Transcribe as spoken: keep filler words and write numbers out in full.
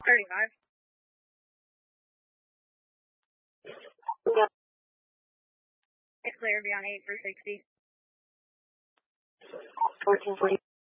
thirty-five. Yep. It's clear beyond eight for sixty. fourteen forty.